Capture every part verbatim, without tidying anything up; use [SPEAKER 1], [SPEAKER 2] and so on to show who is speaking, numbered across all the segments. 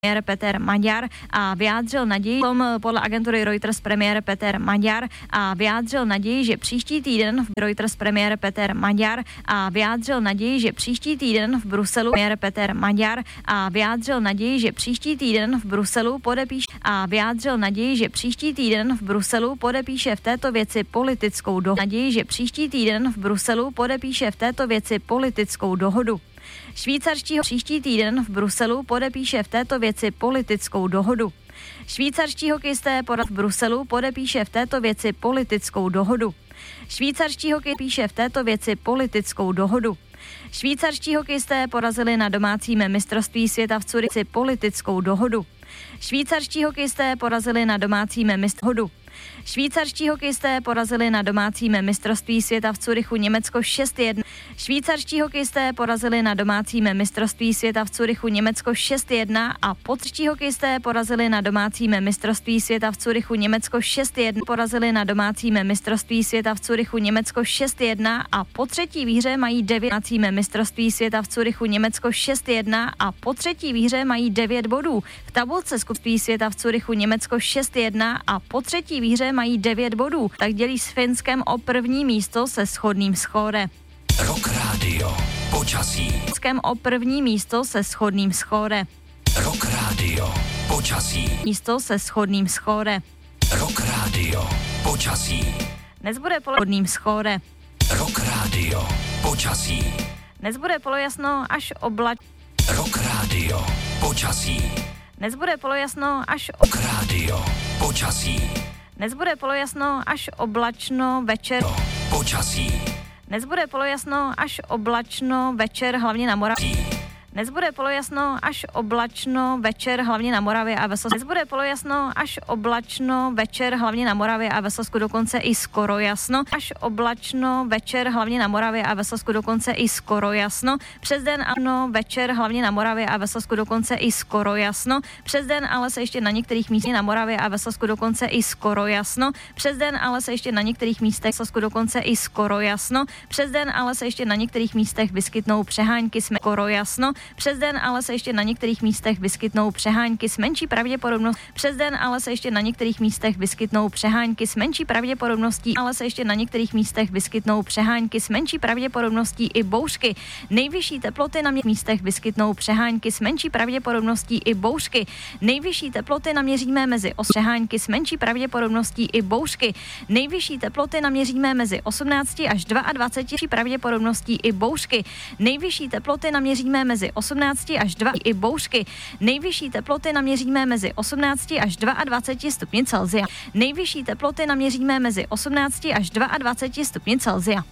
[SPEAKER 1] Premiér Peter Maďar a vyjádřil naději, podle agentury Reuters premiér Peter Maďar a vyjádřil naději, že příští týden v Reuters premiér Peter Maďar a vyjádřil naději, že příští týden v Bruselu premiér Peter Maďar a vyjádřil naději, že příští týden v Bruselu podepíše a vyjádřil naději, že příští týden v Bruselu podepíše v této věci politickou dohodu. Naději, že příští týden v Bruselu podepíše v této věci politickou dohodu. Švýcarští příští týden v Bruselu podepíše v této věci politickou dohodu. Švýcarští hokejisté poraz v Bruselu podepíše v této věci politickou dohodu. Švýcarští hokej píše v této věci politickou dohodu. Švýcarští hokejisté porazili na domácím mistrovství světa v Curychu politickou dohodu. Švýcarští hokejisté porazili na domácím mistrovství Švýcarští hokejisté porazili na domácím mistrovství světa v Curychu Německo šest jedna. Švýcarští hokejisté porazili na domácím mistrovství světa v Curychu Německo šest jedna a potřští hokejisté porazili na domácím mistrovství světa v Curychu Německo šest jedna. Porazili na domácím mistrovství světa v Curychu Německo šest jedna a po třetí výhře mají devět. Domácím mistrovství světa v Curychu Německo šest jedna a po třetí výhře mají devět bodů. V tabulce skupství světa v Curychu Německo šest jedna a po třetí výhře mají devět bodů, tak dělí s Finskem o první místo se shodným skóre.
[SPEAKER 2] Rock Radio. Počasí.
[SPEAKER 1] Finskem o první místo se shodným skóre.
[SPEAKER 2] Rock Radio. Počasí.
[SPEAKER 1] Místo se shodným skóre.
[SPEAKER 2] Rock Radio. Počasí.
[SPEAKER 1] Dnes bude polojasným skóre.
[SPEAKER 2] Rock Radio. Počasí.
[SPEAKER 1] Dnes bude polojasno až oblač.
[SPEAKER 2] Rock Radio. Počasí.
[SPEAKER 1] Dnes bude polojasno až
[SPEAKER 2] Rock Radio. Počasí.
[SPEAKER 1] Dnes bude polojasno až oblačno večer.
[SPEAKER 2] Počasí.
[SPEAKER 1] Dnes bude polojasno až oblačno večer, hlavně na Moravě. Dnes bude polojasno až oblačno večer, hlavně na Moravě a ve Slezsku. Dnes bude polojasno až oblačno večer, hlavně na Moravě a ve Slezsku dokonce i skoro jasno. Až oblačno večer, hlavně na Moravě a ve Slezsku dokonce i skoro jasno. Přes den ano, večer, hlavně na Moravě a ve Slezsku dokonce i skoro jasno. Přes den ale se ještě na některých místech na Moravě a ve Slezsku dokonce i skoro jasno. Přes den ale se ještě na některých místech v Slezsku dokonce i skoro jasno. Přes den ale se ještě na některých místech vyskytnou přehánky jsme skoro jasno. Přes den ale se ještě na některých místech vyskytnou přehánky s menší pravděpodobností. Přes den ale se ještě na některých místech vyskytnou přehánky s menší pravděpodobností, ale se ještě na některých místech vyskytnou přehánky s menší pravděpodobností i bouřky. Nejvyšší teploty na místech vyskytnou přehánky s menší pravděpodobností i bouřky. Nejvyšší teploty naměříme mezi os přehánky s menší pravděpodobností i bouřky. Nejvyšší teploty naměříme mezi osmnácti až dvaceti dvou pravděpodobností i bouřky. Nejvyšší teploty naměříme mezi osmnácti až dvaceti i bouřky. Nejvyšší teploty naměříme mezi osmnácti až dvaceti dvěma stupni Celsia. Nejvyšší teploty naměříme mezi osmnácti až dvaceti dvěma stupni Celsia.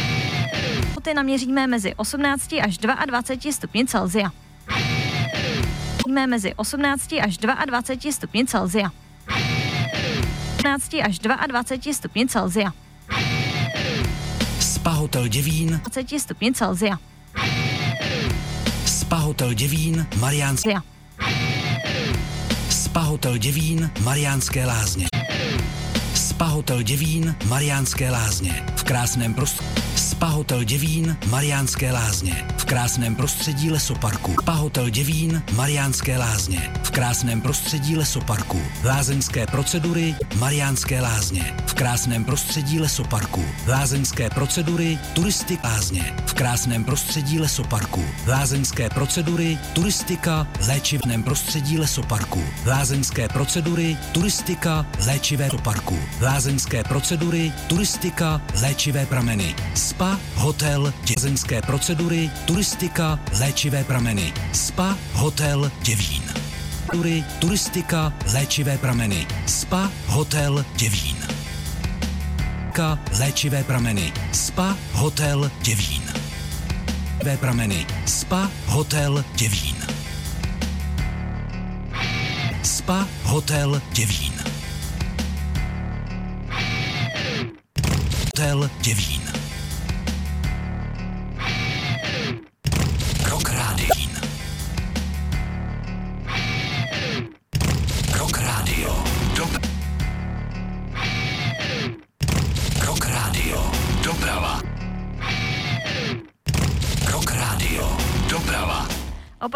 [SPEAKER 1] Teploty naměříme mezi osmnácti až dvaceti dvěma stupni Celsia. Mezi osmnácti až dvaceti dvěma stupni Celsia. osmnácti až dvaceti dvěma stupni Celsia.
[SPEAKER 2] Spa Hotel Děvín.
[SPEAKER 1] dvaceti stupni Celsia.
[SPEAKER 2] Spa Hotel Děvín, Mariánské. Spa Hotel Děvín, Mariánské Lázně. Spa Hotel Děvín, Mariánské Lázně. V krásném prostředí. Spa Hotel Děvín, Mariánské Lázně. V krásném prostředí lesoparku. Spa Hotel Děvín, Mariánské Lázně. V krásném prostředí lesoparku. Lázeňské procedury, Mariánské Lázně. V krásném prostředí lesoparku. Lázeňské procedury, turisty Lázně. V krásném prostředí lesoparku. Lázeňské procedury, turistika, léčivném prostředí lesoparku. Lázeňské procedury, turistika, léčivé lesoparku. Lázeňské procedury, turistika, léčivé prameny. Spa, hotel, lázeňské procedury, turistika, léčivé prameny. Spa, hotel, Děvín. Turistika, léčivé prameny. Spa, hotel, Děvín. Léčivé prameny. Spa, hotel, Děvín. Léčivé prameny. Spa, hotel, Děvín. Spa, hotel, Děvín. Hotel Děvín.